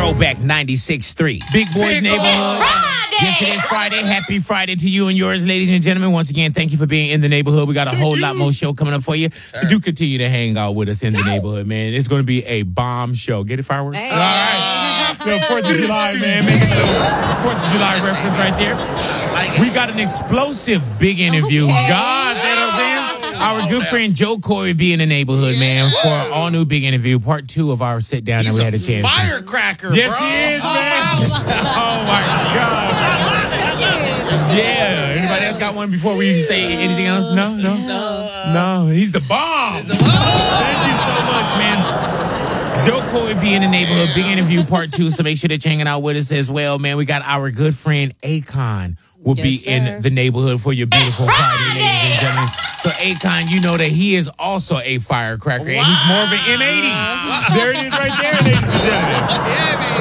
Throwback 96.3. Big Boys Neighborhood. Yes, it is Friday. Happy Friday to you and yours, ladies and gentlemen. Once again, thank you for being in the neighborhood. We got a whole lot more show coming up for you. So do continue to hang out with us in the neighborhood, man. It's going to be a bomb show. Get it, fireworks? All right. Little 4th of July, man. Make a little 4th of July reference right there. We got an explosive big interview. God, you know what I'm saying? Our good friend Joe Coy will be in the neighborhood, man, for an all-new big interview, part 2 of our sit-down that we had a chance to. Firecracker, bro. Yes, he is, man. Oh, my God. Yeah. Anybody else got one before we say anything else? No. He's the bomb. Thank you so much, man. Joe Coy will be in the neighborhood, big interview, part 2, so make sure that you're hanging out with us as well, man. We got our good friend Akon will be in the neighborhood for your beautiful Friday, ladies and gentlemen. So Akon, you know that he is also a firecracker, and he's more of an M80. There it is right there, ladies and gentlemen.